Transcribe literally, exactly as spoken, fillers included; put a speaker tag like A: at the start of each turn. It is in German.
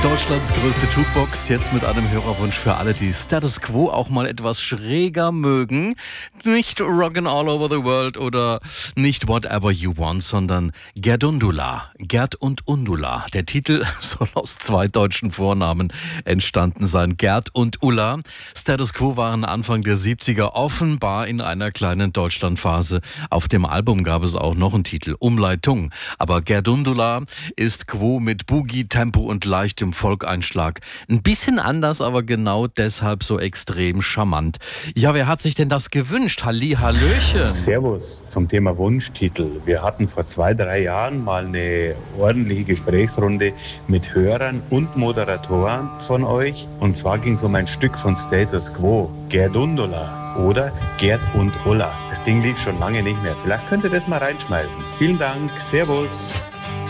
A: Deutschlands größte Jukebox, jetzt mit einem Hörerwunsch für alle, die Status Quo auch mal etwas schräger mögen. Nicht Rockin' All Over the World oder nicht Whatever You Want, sondern Gerdundula. Gerd und Undula. Der Titel soll aus zwei deutschen Vornamen entstanden sein. Gerd und Ulla. Status Quo waren Anfang der siebziger offenbar in einer kleinen Deutschlandphase. Auf dem Album gab es auch noch einen Titel, Umleitung. Aber Gerdundula ist Quo mit Boogie, Tempo und leichtem Volkeinschlag. Ein bisschen anders, aber genau deshalb so extrem charmant. Ja, wer hat sich denn das gewünscht? Halli, hallöchen.
B: Servus zum Thema Wunschtitel. Wir hatten vor zwei, drei Jahren mal eine ordentliche Gesprächsrunde mit Hörern und Moderatoren von euch. Und zwar ging es um ein Stück von Status Quo, Gerdundula oder Gerd und Ulla. Das Ding lief schon lange nicht mehr. Vielleicht könnt ihr das mal reinschmeißen. Vielen Dank. Servus.